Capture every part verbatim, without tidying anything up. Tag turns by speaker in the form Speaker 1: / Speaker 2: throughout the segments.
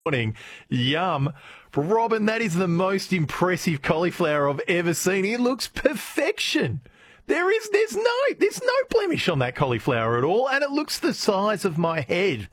Speaker 1: Morning. Yum. Robin, that is the most impressive cauliflower I've ever seen. It looks perfection. There is, there's no, there's no blemish on that cauliflower at all, and it looks the size of my head.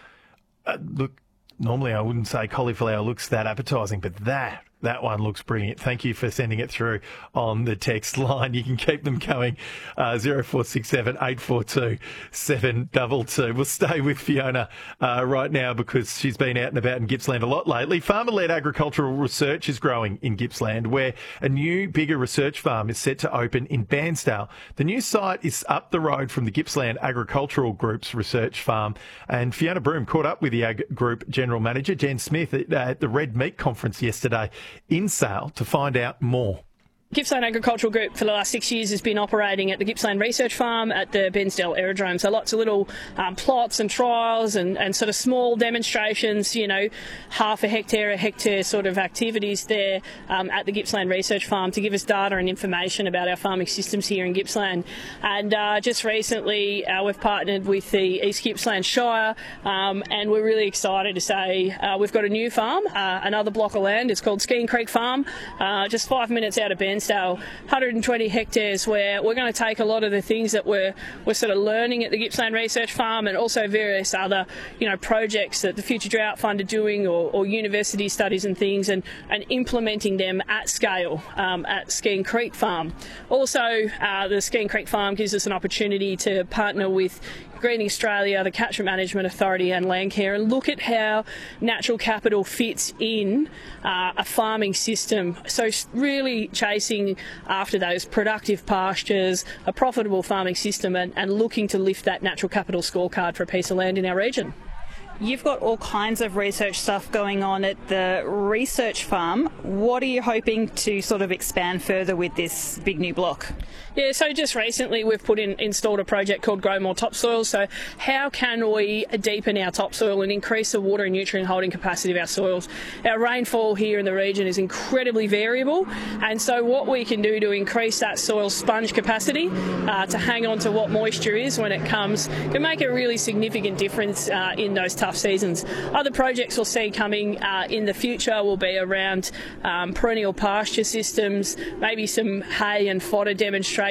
Speaker 1: Uh, look, normally I wouldn't say cauliflower looks that appetising, but that, that one looks brilliant. Thank you for sending it through on the text line. You can keep them coming, uh, zero four six seven, eight four two, seven two two. We'll stay with Fiona uh, right now because she's been out and about in Gippsland a lot lately. Farmer-led agricultural research is growing in Gippsland, where a new, bigger research farm is set to open in Bairnsdale. The new site is up the road from the Gippsland Agricultural Group's research farm, and Fiona Broom caught up with the Ag Group General Manager, Jen Smith, at, uh, at the Red Meat Conference yesterday in Sale to find out more.
Speaker 2: Gippsland Agricultural Group for the last six years has been operating at the Gippsland Research Farm at the Bairnsdale Aerodrome. So lots of little um, plots and trials and, and sort of small demonstrations, you know, half a hectare, a hectare sort of activities there um, at the Gippsland Research Farm to give us data and information about our farming systems here in Gippsland. And uh, just recently uh, we've partnered with the East Gippsland Shire um, and we're really excited to say uh, we've got a new farm, uh, another block of land. It's called Skene Creek Farm, uh, just five minutes out of Bairnsdale. one hundred twenty hectares, where we're going to take a lot of the things that we're we're sort of learning at the Gippsland Research Farm and also various other, you know, projects that the Future Drought Fund are doing, or, or university studies and things, and, and implementing them at scale um, at Skene Creek Farm. Also, uh, the Skene Creek Farm gives us an opportunity to partner with Greening Australia, the Catchment Management Authority and Landcare, and look at how natural capital fits in uh, a farming system. So really chasing after those productive pastures, a profitable farming system, and, and looking to lift that natural capital scorecard for a piece of land in our region.
Speaker 3: You've got all kinds of research stuff going on at the research farm. What are you hoping to sort of expand further with this big new block?
Speaker 2: Yeah, so just recently we've put in installed a project called Grow More Topsoil. So how can we deepen our topsoil and increase the water and nutrient holding capacity of our soils? Our rainfall here in the region is incredibly variable, and so what we can do to increase that soil sponge capacity uh, to hang on to what moisture is when it comes can make a really significant difference uh, in those tough seasons. Other projects we'll see coming uh, in the future will be around um, perennial pasture systems, maybe some hay and fodder demonstrations,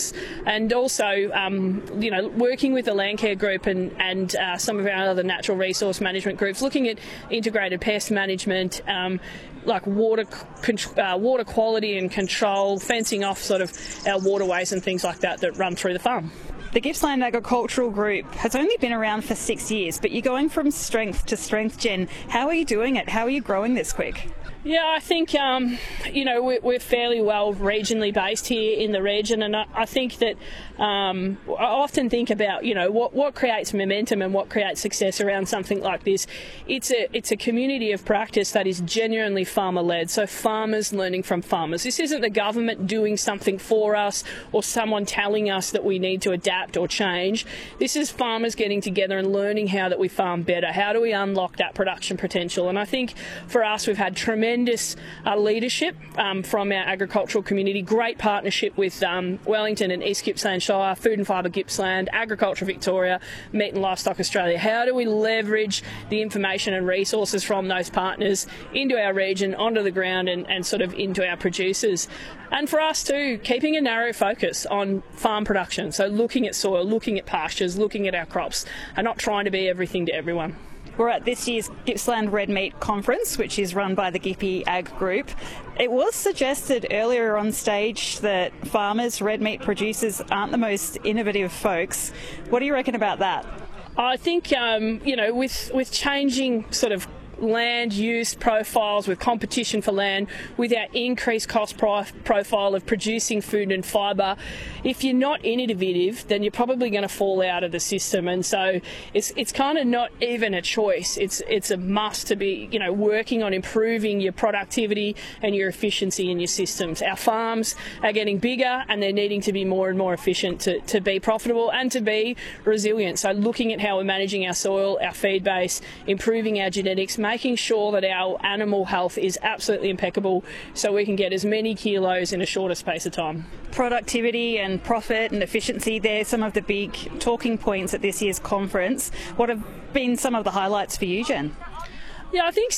Speaker 2: and also um, you know, working with the Landcare Group and, and uh, some of our other natural resource management groups, looking at integrated pest management, um, like water uh, water quality and control, fencing off sort of our waterways and things like that that run through the farm.
Speaker 3: The Gippsland Agricultural Group has only been around for six years, but you're going from strength to strength, Jen. How are you doing it? How are you growing this quick?
Speaker 2: Yeah, I think, um, you know, we're, we're fairly well regionally based here in the region, and I, I think that um, I often think about, you know, what, what creates momentum and what creates success around something like this. It's a, it's a community of practice that is genuinely farmer-led, so farmers learning from farmers. This isn't the government doing something for us or someone telling us that we need to adapt or change. This is farmers getting together and learning how that we farm better. How do we unlock that production potential? And I think for us, we've had tremendous Tremendous uh, leadership um, from our agricultural community, great partnership with um, Wellington and East Gippsland Shire, Food and Fibre Gippsland, Agriculture Victoria, Meat and Livestock Australia. How do we leverage the information and resources from those partners into our region, onto the ground, and, and sort of into our producers? And for us too, keeping a narrow focus on farm production, so looking at soil, looking at pastures, looking at our crops, and not trying to be everything to everyone.
Speaker 3: We're at this year's Gippsland Red Meat Conference, which is run by the Gippy Ag Group. It was suggested earlier on stage that farmers, red meat producers, aren't the most innovative folks. What do you reckon about that?
Speaker 2: I think, um, you know, with, with changing sort of land use profiles, with competition for land, with our increased cost pro profile of producing food and fibre, if you're not innovative, then you're probably going to fall out of the system. And so it's it's kind of not even a choice. It's it's a must to be, you know, working on improving your productivity and your efficiency in your systems. Our farms are getting bigger and they're needing to be more and more efficient to, to be profitable and to be resilient. So looking at how we're managing our soil, our feed base, improving our genetics, making sure that our animal health is absolutely impeccable so we can get as many kilos in a shorter space of time.
Speaker 3: Productivity and profit and efficiency, they're some of the big talking points at this year's conference. What have been some of the highlights for you, Jen?
Speaker 2: Yeah, I think